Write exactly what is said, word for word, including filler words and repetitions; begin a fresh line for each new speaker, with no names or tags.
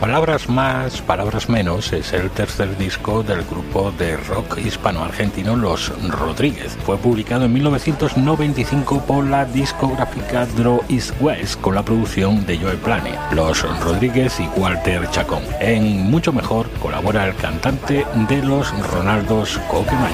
Palabras más, palabras menos es el tercer disco del grupo de rock hispano-argentino Los Rodríguez. Fue publicado en mil novecientos noventa y cinco por la discográfica Draw East West con la producción de Joe Plane, Los Rodríguez y Walter Chacón. En Mucho Mejor colabora el cantante de Los Ronaldos, Coquemaya.